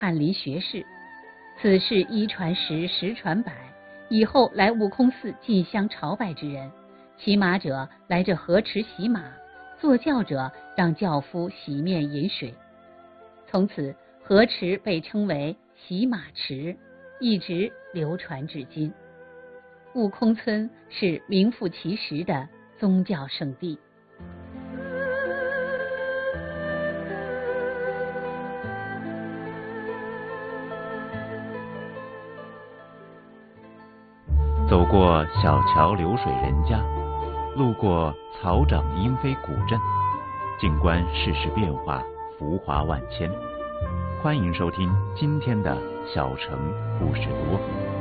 翰林学士。此事一传十，十传百，以后来悟空寺进香朝拜之人，骑马者来这河池洗马，坐轿者让轿夫洗面饮水。从此河池被称为洗马池，一直流传至今。悟空村是名副其实的宗教圣地。 走过小桥流水人家，路过草长莺飞古镇，静观世事变化，浮华万千。欢迎收听今天的小城故事多。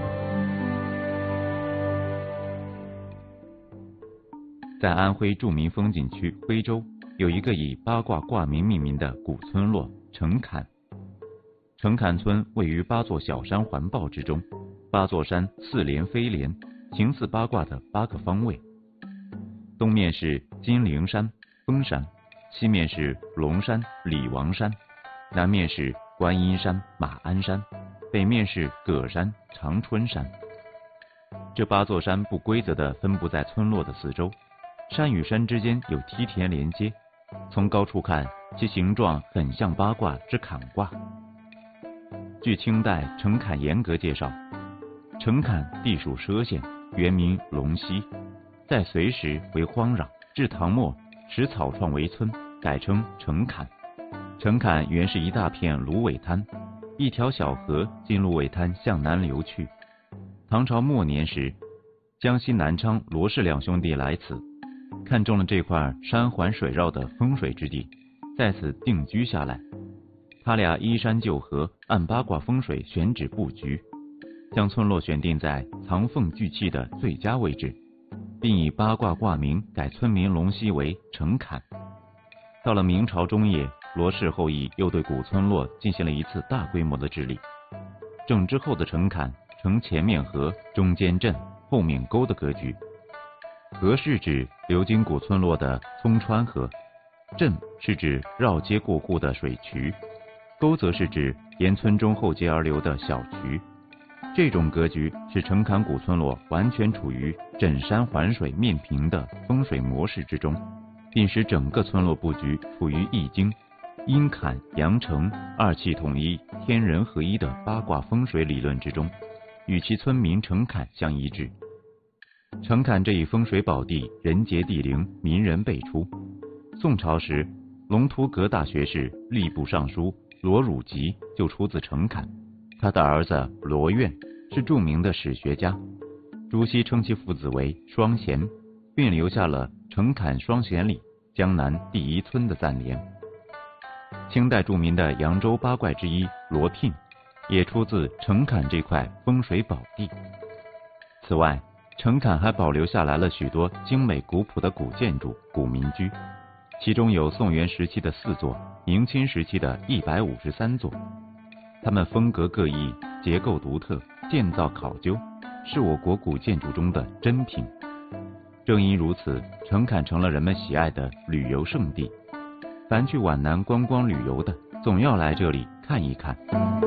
在安徽著名风景区徽州，有一个以八卦卦铭命名的古村落城坎。城坎村位于8座小山环抱之中，8座山四连飞连，形似八卦的8个方位。东面是金陵山、峰山，西面是龙山、李王山，南面是观音山、马鞍山，北面是葛山、长春山。这8座山不规则地分布在村落的四周，山与山之间有梯田连接，从高处看，其形状很像八卦之坎卦。据清代城坎严格介绍，城坎地属畲县，原名龙溪，在隋时为荒壤，至唐末使草创为村，改称城坎。城坎原是一大片芦苇滩，一条小河经芦苇滩向南流去。唐朝末年时，江西南昌罗氏两兄弟来此，看中了这块山环水绕的风水之地，在此定居下来。他俩依山就河，按八卦风水选址布局，将村落选定在藏凤聚气的最佳位置，并以八卦卦名改村民龙溪为城坎。到了明朝中叶，罗氏后裔又对古村落进行了一次大规模的治理。整之后的城坎呈前面河、中间镇、后面沟的格局。河是指流经古村落的松川河，镇是指绕街过户的水渠，沟则是指沿村中后街而流的小渠。这种格局使城坎古村落完全处于枕山环水面平的风水模式之中，并使整个村落布局处于易经、阴坎、阳城二气统一、天人合一的八卦风水理论之中，与其村民城坎相一致。城坎这一风水宝地人杰地灵，民人辈出。宋朝时，龙图阁大学士、吏部尚书罗汝吉就出自城坎，他的儿子罗苑是著名的史学家，朱熹称其父子为双贤，并留下了城坎双贤里，江南第一村的赞联。清代著名的扬州八怪之一罗聘也出自城坎这块风水宝地。此外，城坎还保留下来了许多精美古朴的古建筑、古民居，其中有宋元时期的4座，明清时期的153座。它们风格各异，结构独特，建造考究，是我国古建筑中的珍品。正因如此，城坎成了人们喜爱的旅游胜地。凡去皖南观光旅游的，总要来这里看一看。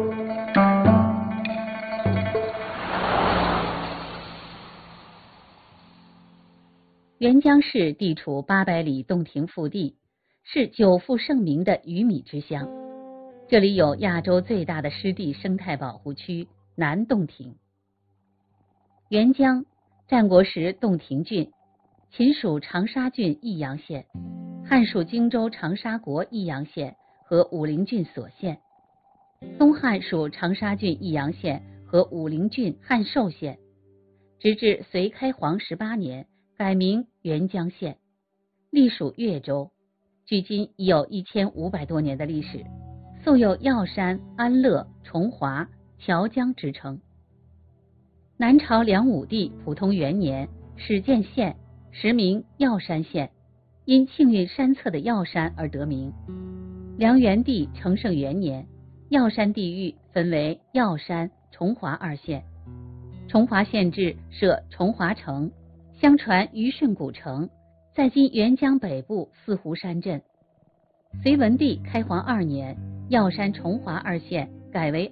沅江市地处800里洞庭腹地，是久负盛名的鱼米之乡。这里有亚洲最大的湿地生态保护区南洞庭。沅江，战国时洞庭郡，秦属长沙郡益阳县，汉属荆州长沙国益阳县和武陵郡所县，东汉属长沙郡益阳县和武陵郡汉寿县，直至隋开皇18年改名沅江县，隶属越州，距今已有1500多年的历史，素有药山、安乐、崇华、乔江之称。南朝梁武帝普通元年始建县，实名药山县，因庆运山侧的药山而得名。梁元帝承圣元年，药山地域分为药山、崇华2县，崇华县治设崇华城，相传虞舜古城在今沅江北部四湖山镇。隋文帝开皇2年，药山、崇华2县改为